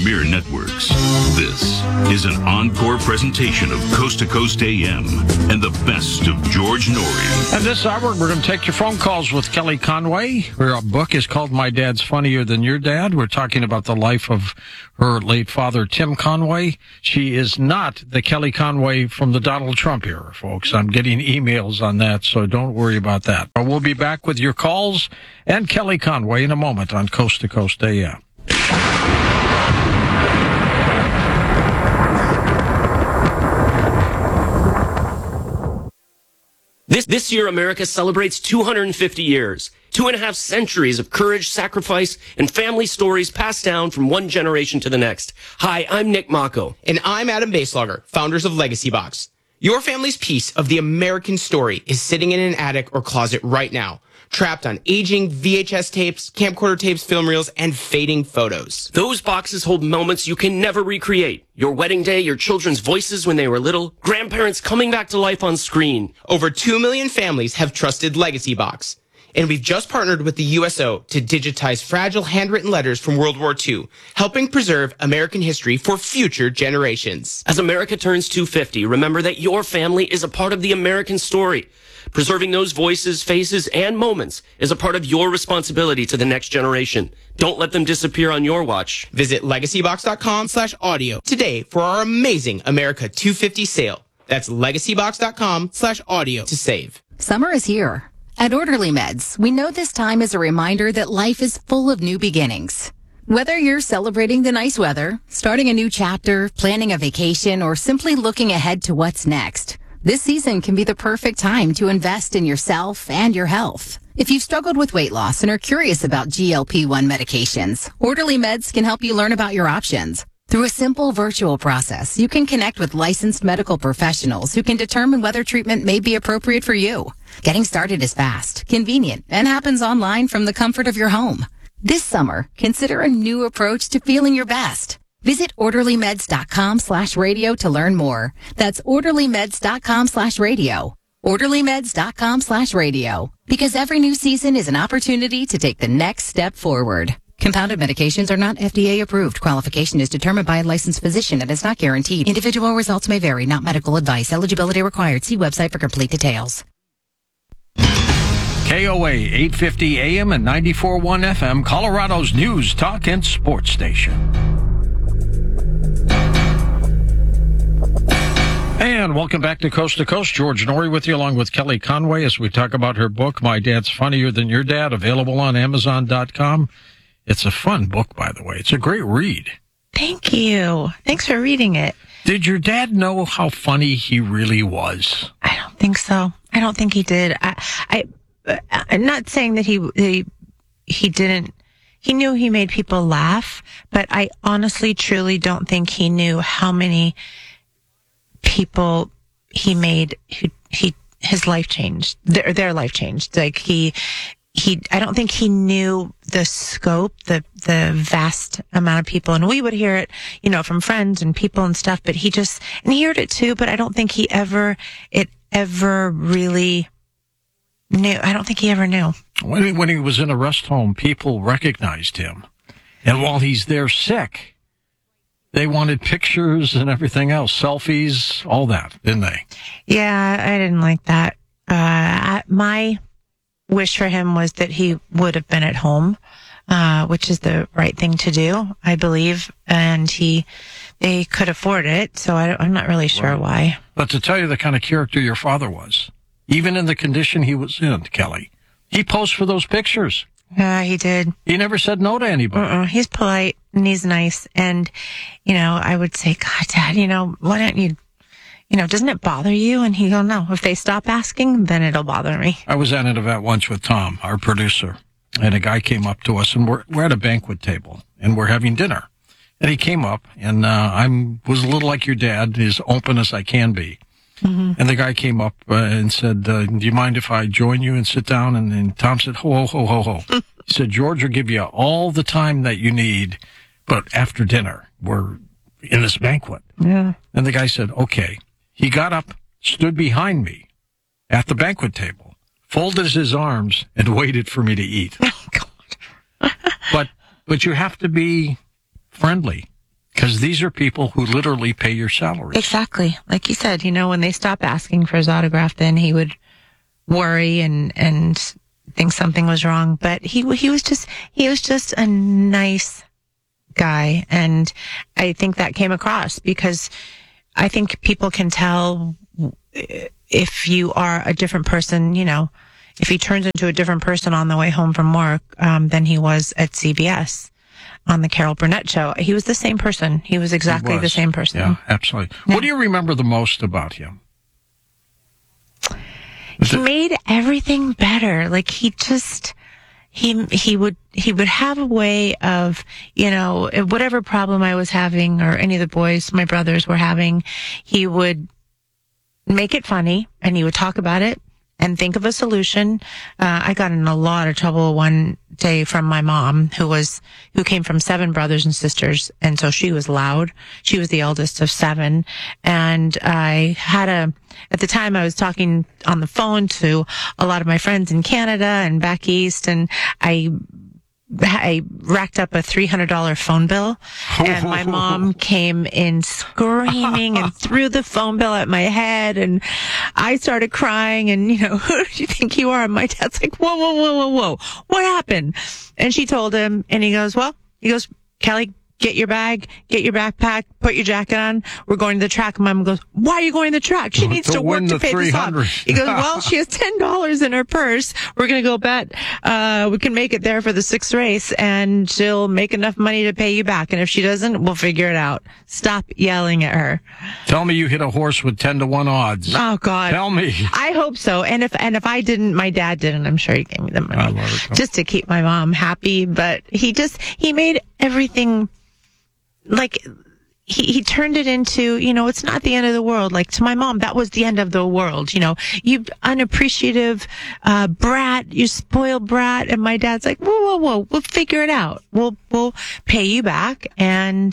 Premier Networks. This is an encore presentation of Coast to Coast AM and the best of George Noory. And this hour, we're going to take your phone calls with Kelly Conway. Her book is called My Dad's Funnier Than Your Dad. We're talking about the life of her late father, Tim Conway. She is not the Kelly Conway from the Donald Trump era, folks. I'm getting emails on that, so don't worry about that. But we'll be back with your calls and Kelly Conway in a moment on Coast to Coast AM. This year, America celebrates 250 years, 2.5 centuries of courage, sacrifice, and family stories passed down from one generation to the next. Hi, I'm Nick Mako. And I'm Adam Baselogger, founders of Legacy Box. Your family's piece of the American story is sitting in an attic or closet right now, trapped on aging VHS tapes, camcorder tapes, film reels, and fading photos. Those boxes hold moments you can never recreate. Your wedding day, your children's voices when they were little, grandparents coming back to life on screen. Over 2 million families have trusted Legacy Box. And we've just partnered with the USO to digitize fragile handwritten letters from World War II, helping preserve American history for future generations. As America turns 250, remember that your family is a part of the American story. Preserving those voices, faces, and moments is a part of your responsibility to the next generation. Don't let them disappear on your watch. Visit legacybox.com/audio today for our amazing America 250 sale. That's legacybox.com/audio to save. Summer is here. At Orderly Meds, we know this time is a reminder that life is full of new beginnings. Whether you're celebrating the nice weather, starting a new chapter, planning a vacation, or simply looking ahead to what's next, this season can be the perfect time to invest in yourself and your health. If you've struggled with weight loss and are curious about GLP-1 medications, Orderly Meds can help you learn about your options. Through a simple virtual process, you can connect with licensed medical professionals who can determine whether treatment may be appropriate for you. Getting started is fast, convenient, and happens online from the comfort of your home. This summer, consider a new approach to feeling your best. Visit orderlymeds.com/radio to learn more. That's orderlymeds.com/radio. orderlymeds.com/radio. Because every new season is an opportunity to take the next step forward. Compounded medications are not FDA approved. Qualification is determined by a licensed physician and is not guaranteed. Individual results may vary, not medical advice. Eligibility required. See website for complete details. KOA 850 AM and 94.1 FM, Colorado's news, talk, and sports station. And welcome back to Coast. George Noory with you, along with Kelly Conway, as we talk about her book, My Dad's Funnier Than Your Dad, available on Amazon.com. It's a fun book, by the way. It's a great read. Thank you. Thanks for reading it. Did your dad know how funny he really was? I don't think so. I don't think he did. I'm not saying that he didn't. He knew he made people laugh, but I honestly, truly don't think he knew how many people he made his life changed, their life changed. Like I don't think he knew the scope, the vast amount of people. And we would hear it, from friends and people and stuff, but he heard it too, but I don't think he ever really knew. I don't think he ever knew. When he was in a rest home, people recognized him. And while he's there sick, they wanted pictures and everything else, selfies, all that, didn't they? Yeah, I didn't like that. My wish for him was that he would have been at home, which is the right thing to do, I believe. And they could afford it, so I'm not really sure why. But to tell you the kind of character your father was, even in the condition he was in, Kelly, he posed for those pictures. He did. He never said no to anybody. He's polite and he's nice. And, I would say, God, Dad, why don't you, doesn't it bother you? And he'd go, no, if they stop asking, then it'll bother me. I was at an event once with Tom, our producer, and a guy came up to us, and we're at a banquet table, and we're having dinner. And he came up, and was a little like your dad, as open as I can be. Mm-hmm. And the guy came up and said, do you mind if I join you and sit down? And Tom said, ho. He said, George will give you all the time that you need, but after dinner, we're in this banquet. Yeah. And the guy said, okay. He got up, stood behind me at the banquet table, folded his arms, and waited for me to eat. Oh, God. But you have to be friendly. Because these are people who literally pay your salaries. Exactly. Like you said, when they stop asking for his autograph, then he would worry and think something was wrong. But he was just a nice guy. And I think that came across because I think people can tell if you are a different person, if he turns into a different person on the way home from work, than he was at CBS on the Carol Burnett show. He was the same person. He was exactly the same person. Yeah, absolutely. Yeah. What do you remember the most about him? He made everything better. Like he would have a way of, whatever problem I was having or any of the boys, my brothers were having, he would make it funny and he would talk about it and think of a solution. I got in a lot of trouble one day from my mom, who came from 7 brothers and sisters. And so she was loud. She was the eldest of 7. And at the time I was talking on the phone to a lot of my friends in Canada and back east, and I racked up a $300 phone bill, and my mom came in screaming and threw the phone bill at my head, and I started crying, and, who do you think you are? And my dad's like, whoa, what happened? And she told him, and he goes, Kelly, get your bag, get your backpack, put your jacket on. We're going to the track. And Mom goes, why are you going to the track? She needs to work to pay this off. He goes, well, she has $10 in her purse. We're going to go bet, we can make it there for the 6th race, and she'll make enough money to pay you back. And if she doesn't, we'll figure it out. Stop yelling at her. Tell me you hit a horse with 10-1 odds. Oh God. Tell me. I hope so. And if I didn't, my dad didn't. I'm sure he gave me the money just to keep my mom happy. But he made everything, like, he turned it into, it's not the end of the world. Like, to my mom, that was the end of the world. You unappreciative, brat, you spoiled brat. And my dad's like, whoa, we'll figure it out. We'll pay you back. And,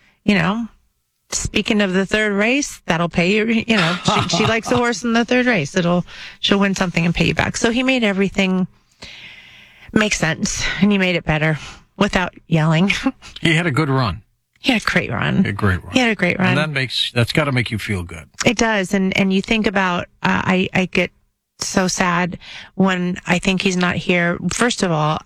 speaking of the 3rd race, that'll pay you, she likes the horse in the 3rd race. She'll win something and pay you back. So he made everything make sense, and he made it better without yelling. He had a good run. He had a great run. He had a great run. And that's got to make you feel good. It does. And you think about, I get so sad when I think he's not here. First of all,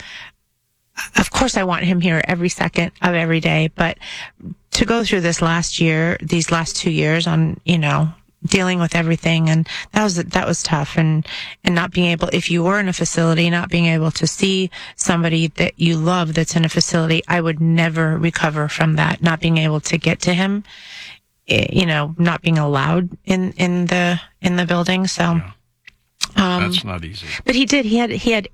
of course I want him here every second of every day, but to go through these last 2 years on, dealing with everything, and that was tough, and not being able, if you were in a facility, not being able to see somebody that you love that's in a facility, I would never recover from that. Not being able to get to him, not being allowed in the building. So, that's not easy. But he did. He had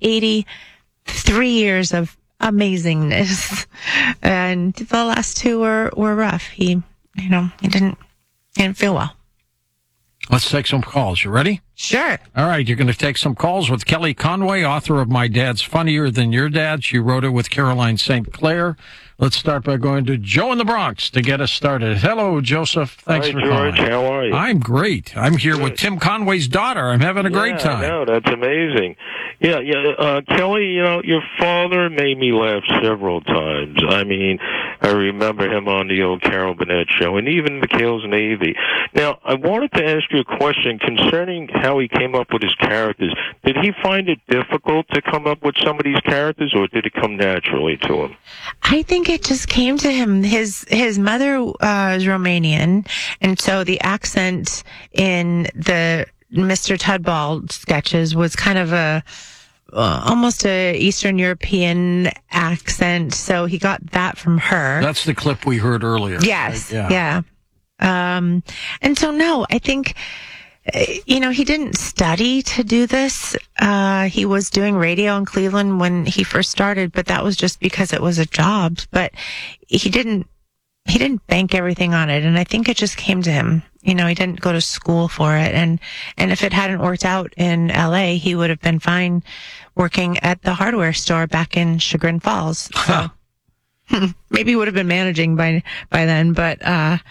83 years of amazingness, and the last 2 were rough. He didn't feel well. Let's take some calls. You ready? Sure. All right, you're going to take some calls with Kelly Conway, author of My Dad's Funnier Than Your Dad. She wrote it with Caroline St. Clair. Let's start by going to Joe in the Bronx to get us started. Hello, Joseph. Thanks for calling. Hi, George. How are you? I'm great. I'm here with Tim Conway's daughter. I'm having a great time. Yeah, that's amazing. Yeah. Kelly, your father made me laugh several times. I mean, I remember him on the old Carol Burnett show, and even McHale's Navy. Now, I wanted to ask you a question concerning how he came up with his characters. Did he find it difficult to come up with some of these characters, or did it come naturally to him? I think it just came to him. His mother is Romanian, and so the accent in the Mr. Tudball sketches was kind of almost a Eastern European accent. So he got that from her. That's the clip we heard earlier. Yes. Right? Yeah. And so no, I think, he didn't study to do this. He was doing radio in Cleveland when he first started, but that was just because it was a job. But he didn't bank everything on it. And I think it just came to him. He didn't go to school for it. And if it hadn't worked out in LA, he would have been fine working at the hardware store back in Chagrin Falls. So maybe he would have been managing by then, but I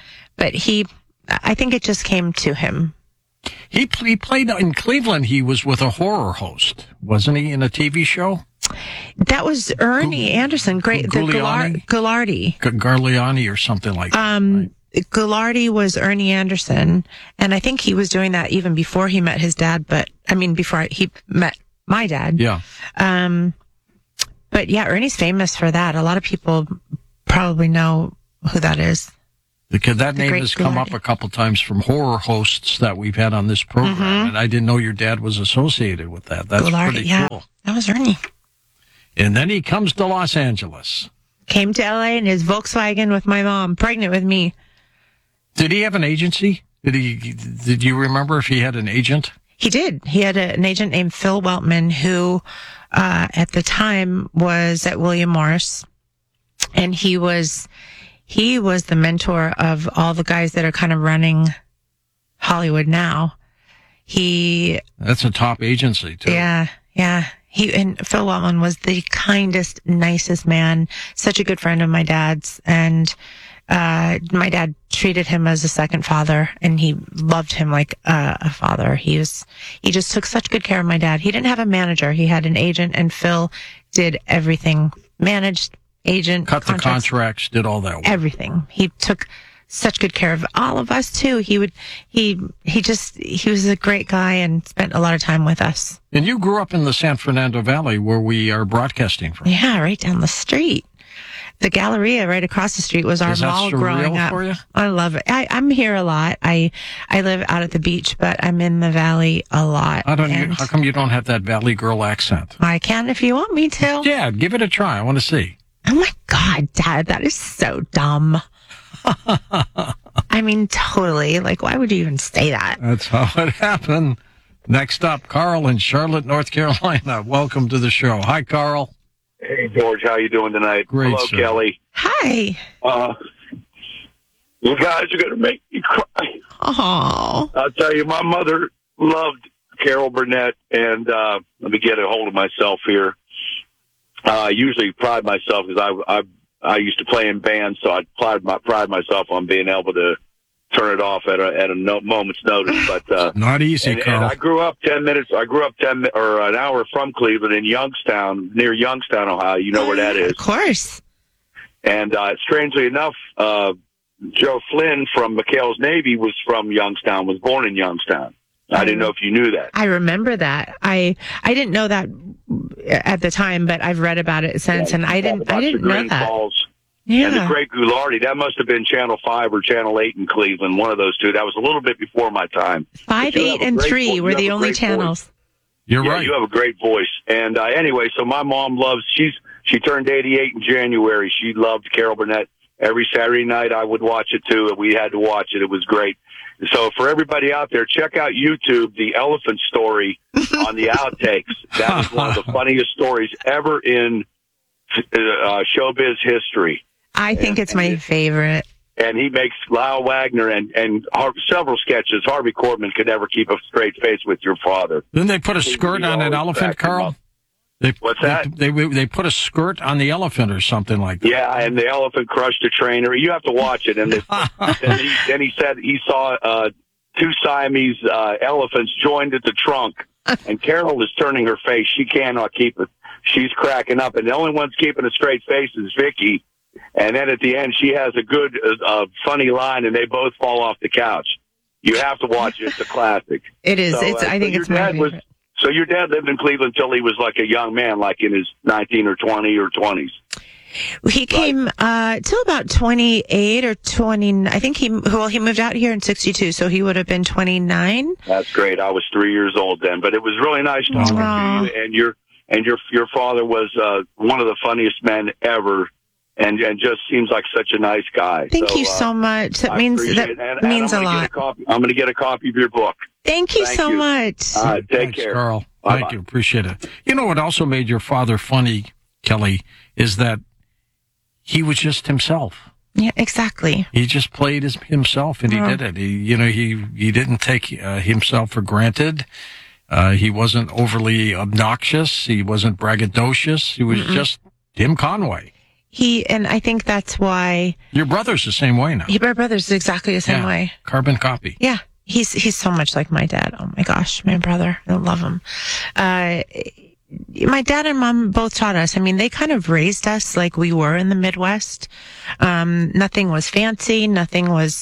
think it just came to him. He played in Cleveland. He was with a horror host, wasn't he, in a TV show? That was Ernie Anderson, great. The Giuliani? Gilardi. Garliani or something like that. Right? Gilardi was Ernie Anderson, and I think he was doing that even before he met his dad, before he met my dad. Yeah. But yeah, Ernie's famous for that. A lot of people probably know who that is. Because that name has come up a couple times from horror hosts that we've had on this program, and I didn't know your dad was associated with that. That's pretty cool. That was Ernie. And then he comes to Los Angeles. Came to LA in his Volkswagen with my mom, pregnant with me. Did he have an agency? Did you remember if he had an agent? He did. He had an agent named Phil Weltman, who at the time was at William Morris, and he was the mentor of all the guys that are kind of running Hollywood now. That's a top agency too. Yeah. And Phil Weltman was the kindest, nicest man, such a good friend of my dad's, and my dad treated him as a second father, and he loved him like a father. He just took such good care of my dad. He didn't have a manager. He had an agent, and Phil did everything. Managed, agent, cut the contracts, did all that work. Everything. He took such good care of all of us too. He was a great guy and spent a lot of time with us. And you grew up in the San Fernando Valley where we are broadcasting from. Yeah, right down the street. The Galleria right across the street was our mall growing up. For you? I love it. I'm here a lot. I live out at the beach, but I'm in the valley a lot. How come you don't have that Valley girl accent? I can if you want me to. Yeah, give it a try. I want to see. Oh my God, Dad, that is so dumb. I mean, totally. Like, why would you even say that? That's how it happened. Next up, Carl in Charlotte, North Carolina. Welcome to the show. Hi, Carl. Hey, George. How you doing tonight? Great, Hello, sir. Kelly. Hi. You guys are going to make me cry. Oh. I'll tell you, my mother loved Carol Burnett, and let me get a hold of myself here. I usually pride myself because I used to play in bands, so I pride myself on being able to turn it off at a moment's notice. But not easy, Carl. And I grew up 10 or an hour from Cleveland in Youngstown, near Youngstown, Ohio. You know where that is. Of course. And strangely enough, Joe Flynn from McHale's Navy was born in Youngstown. I didn't know if you knew that. I remember that. I didn't know that at the time, but I've read about it since, and I didn't know that. Falls. Yeah. And the great Goulardi, that must have been Channel 5 or Channel 8 in Cleveland, one of those two. That was a little bit before my time. 5, 8, and 3 were the only channels. Voice. You're right. You have a great voice. And anyway, so my mom she turned 88 in January. She loved Carol Burnett. Every Saturday night I would watch it too. We had to watch it. It was great. So for everybody out there, check out YouTube, The Elephant Story on the outtakes. That was one of the funniest stories ever in showbiz history. I think it's my favorite. And he makes Lyle Wagner and several sketches. Harvey Korman could never keep a straight face with your father. Didn't they put a skirt on an elephant, Carl? What's that? They put a skirt on the elephant or something like that. Yeah, and the elephant crushed a trainer. You have to watch it. And then he said he saw two Siamese elephants joined at the trunk. And Carol is turning her face. She cannot keep it. She's cracking up. And the only one's keeping a straight face is Vicky. And then at the end, she has a good, funny line, and they both fall off the couch. You have to watch it. It's a classic. It is. I think it's my favorite. So your dad lived in Cleveland until he was like a young man, like in his 19 or 20 or 20s. He came till about 28 or 20. I think he moved out here in 62, so he would have been 29. That's great. I was 3 years old then, but it was really nice talking to you. And your father was one of the funniest men ever. And just seems like such a nice guy. Thank you so much. That means a lot. I'm going to get a copy of your book. Thank you so much. Take care, Carl. Bye-bye. Thank you. Appreciate it. You know what also made your father funny, Kelly, is that he was just himself. Yeah, exactly. He just played as himself, and he did it. He didn't take himself for granted. He wasn't overly obnoxious. He wasn't braggadocious. He was just Tim Conway. And I think that's why your brother's the same way now. My brother's exactly the same way. Carbon copy. Yeah. He's so much like my dad. Oh my gosh, my brother. I love him. my dad and mom both taught us. I mean, they kind of raised us like we were in the Midwest. Nothing was fancy. Nothing was,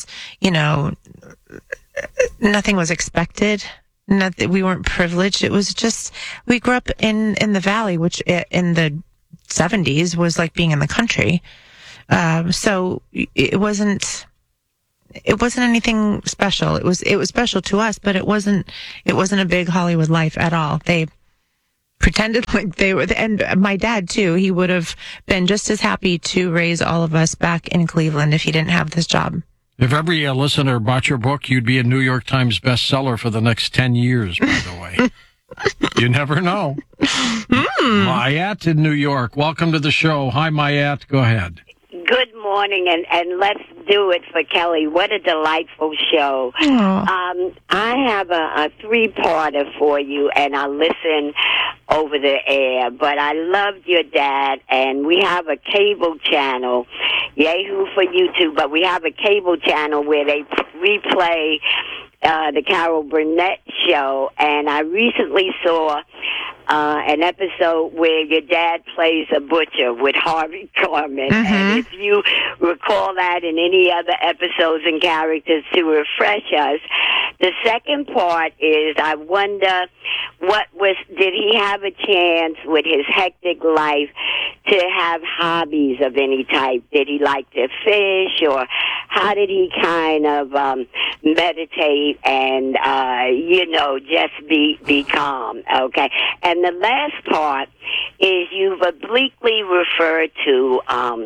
nothing was expected. We weren't privileged. It was just, we grew up in the Valley, which in the 70s was like being in the country. So it wasn't anything special. It was special to us, but it wasn't a big Hollywood life at all. They pretended like they were, and my dad too, he would have been just as happy to raise all of us back in Cleveland if he didn't have this job. If every listener bought your book, you'd be a New York Times bestseller for the next 10 years, by the way. You never know. Mayat in New York. Welcome to the show. Hi, Mayat. Go ahead. Good morning, and let's do it for Kelly. What a delightful show. I have a three-parter for you, and I'll listen over the air. But I loved your dad, and we have a cable channel, Yahoo for YouTube, but we have a cable channel where they replay the Carol Burnett show, and I recently saw an episode where your dad plays a butcher with Harvey Korman. And if you recall that in any other episodes and characters to refresh us. The second part is, I wonder, did he have a chance with his hectic life to have hobbies of any type? Did he like to fish, or how did he kind of meditate and, just be calm, okay? And the last part is, you've obliquely referred to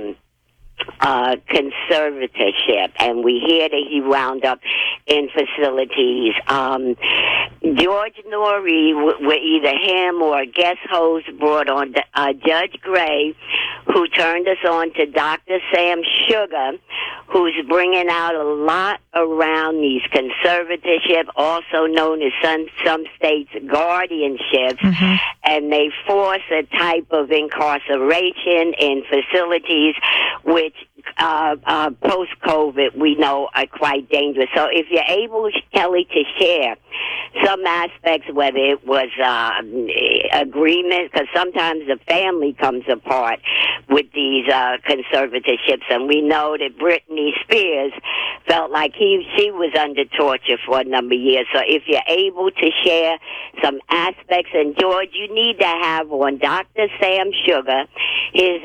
conservatorship, and we hear that he wound up in facilities. George Norrie, either him or a guest host, brought on Judge Gray, who turned us on to Dr. Sam Sugar, who's bringing out a lot around these conservatorship, also known as some states guardianships, and they force a type of incarceration in facilities which post-COVID we know are quite dangerous. So if you're able, Kelly, to share some aspects, whether it was agreement, because sometimes the family comes apart with these conservatorships, and we know that Britney Spears felt like she was under torture for a number of years. So if you're able to share some aspects, and George, you need to have on Dr. Sam Sugar, his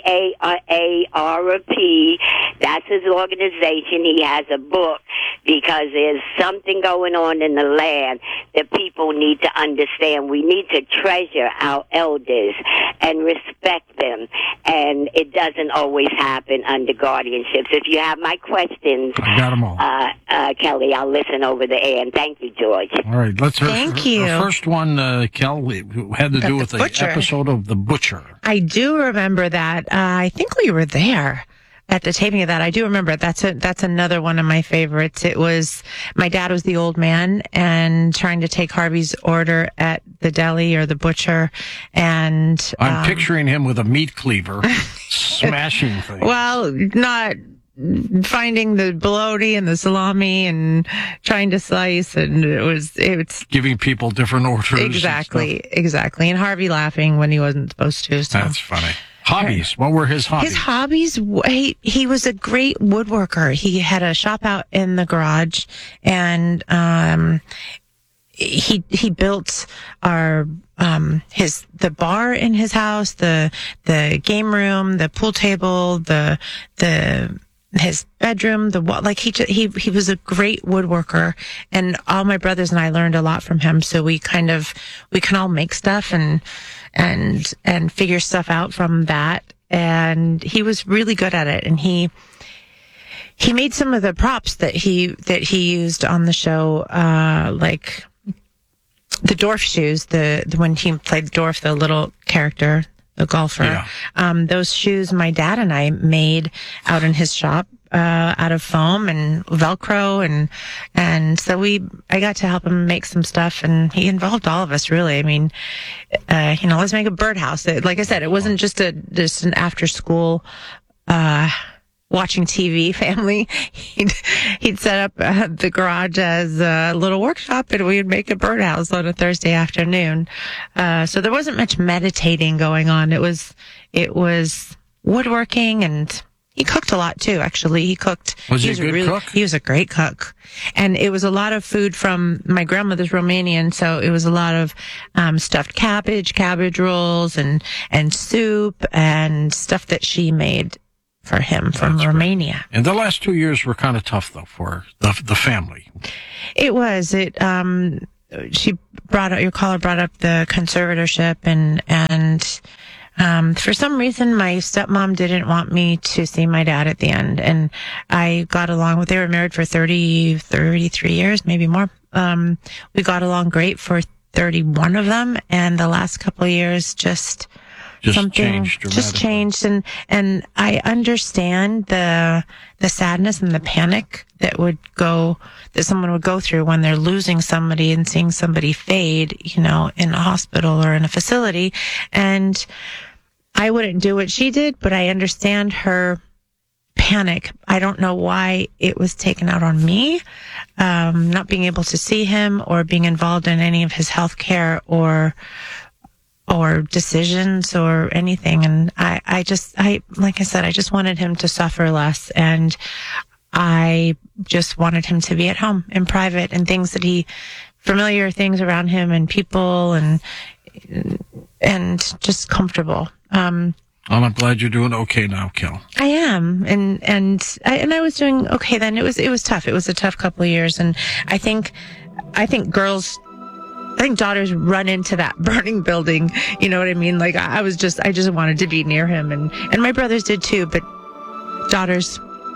AARP, that's his organization. He has a book, because there's something going on in the land that people need to understand. We need to treasure our elders and respect them, and it doesn't always happen under guardianships. If you have my questions, I got them all. Kelly, I'll listen over the air, and thank you, George. All right, let's hear Thank you. the first one, Kelly, who had to do with the episode of The Butcher. I do remember that. I think we were there at the taping of that. I do remember it. That's another one of my favorites. It was, my dad was the old man and trying to take Harvey's order at the deli or the butcher, and I'm picturing him with a meat cleaver smashing things. Well, not finding the bologna and the salami and trying to slice, and it's giving people different orders. Exactly. And Harvey laughing when he wasn't supposed to. So. That's funny. Hobbies. What were his hobbies? His hobbies, he was a great woodworker. He had a shop out in the garage, and he built our the bar in his house, the game room, the pool table, his bedroom, he was a great woodworker, and all my brothers and I learned a lot from him. So we can all make stuff and figure stuff out from that. And he was really good at it. And he made some of the props that he used on the show, like the Dorf shoes, when he played Dorf, the little character, the golfer. Yeah. Those shoes my dad and I made out in his shop, out of foam and Velcro, and so I got to help him make some stuff, and he involved all of us, really. I mean, let's make a birdhouse. Like I said, it wasn't just an after school, watching TV family. He'd set up the garage as a little workshop, and we would make a birdhouse on a Thursday afternoon. So there wasn't much meditating going on. It was woodworking, and he cooked a lot too, actually. He cooked. Was he a good cook? He was a great cook. And it was a lot of food from my grandmother's Romanian, so it was a lot of stuffed cabbage rolls, and soup, and stuff that she made for him from Romania. Right. And the last 2 years were kind of tough, though, for the family. It was. Your caller brought up the conservatorship, and for some reason, my stepmom didn't want me to see my dad at the end. And I got along with, they were married for 33 years, maybe more. We got along great for 31 of them. And the last couple of years just changed dramatically. And I understand the sadness and the panic that someone would go through when they're losing somebody and seeing somebody fade, in a hospital or in a facility. And I wouldn't do what she did, but I understand her panic. I don't know why it was taken out on me, not being able to see him or being involved in any of his health care or decisions or anything. And like I said, I just wanted him to suffer less, and I just wanted him to be at home in private, and familiar things around him and people, and just comfortable. Well, I'm glad you're doing okay now, Kel. I am, and I was doing okay then. It was tough. It was a tough couple of years, and I think daughters run into that burning building. You know what I mean? Like I just wanted to be near him, and my brothers did too. But daughters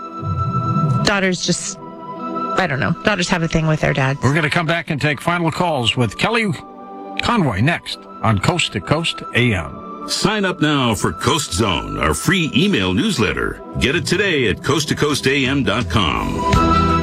just, I don't know. Daughters have a thing with their dads. We're going to come back and take final calls with Kelly Conroy next on Coast to Coast AM. Sign up now for Coast Zone, our free email newsletter. Get it today at coasttocoastam.com.